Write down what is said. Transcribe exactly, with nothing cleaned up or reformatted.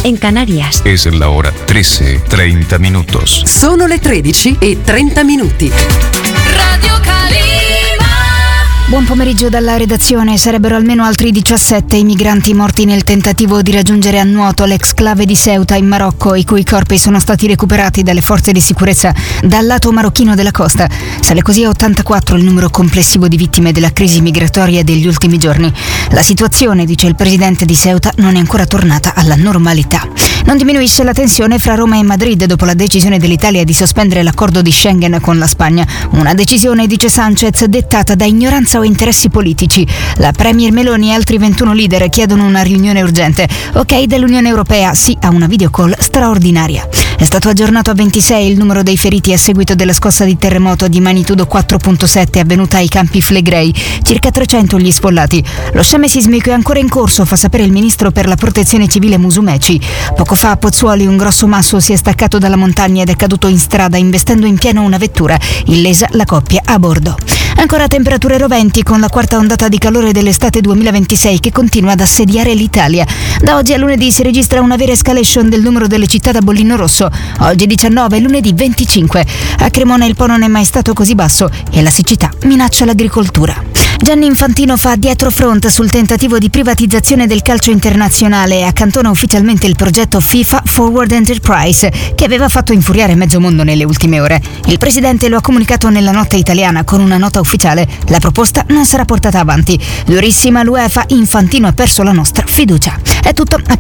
en Canarias. Es la hora trece, treinta minutos. Sono le tredici e trenta minuti. Radio Calima. Buon pomeriggio dalla redazione. Sarebbero almeno altri diciassette i migranti morti nel tentativo di raggiungere a nuoto l'exclave di Ceuta in Marocco, i cui corpi sono stati recuperati dalle forze di sicurezza dal lato marocchino della costa. Sale così a ottantaquattro il numero complessivo di vittime della crisi migratoria degli ultimi giorni. La situazione, dice il presidente di Ceuta, non è ancora tornata alla normalità. Non diminuisce la tensione fra Roma e Madrid dopo la decisione dell'Italia di sospendere l'accordo di Schengen con la Spagna. Una decisione, dice Sanchez, dettata da ignoranza o interessi politici. La premier Meloni e altri ventuno leader chiedono una riunione urgente. Ok dell'Unione Europea, sì a una videocall straordinaria. È stato aggiornato a ventisei il numero dei feriti a seguito della scossa di terremoto di magnitudo quattro virgola sette avvenuta ai Campi Flegrei. Circa trecento gli sfollati. Lo sciame sismico è ancora in corso, fa sapere il ministro per la protezione civile Musumeci. Poco fa a Pozzuoli un grosso masso si è staccato dalla montagna ed è caduto in strada investendo in pieno una vettura, illesa la coppia a bordo. Ancora temperature roventi con la quarta ondata di calore dell'estate duemilaventisei che continua ad assediare l'Italia. Da oggi a lunedì si registra una vera escalation del numero delle città da bollino rosso. Oggi diciannove, lunedì venticinque. A Cremona il Po non è mai stato così basso e la siccità minaccia l'agricoltura. Gianni Infantino fa dietro front sul tentativo di privatizzazione del calcio internazionale e accantona ufficialmente il progetto FIFA Forward Enterprise, che aveva fatto infuriare mezzo mondo nelle ultime ore. Il presidente lo ha comunicato nella notte italiana con una nota ufficiale. La proposta non sarà portata avanti. Durissima l'UEFA, Infantino ha perso la nostra fiducia. È tutto, a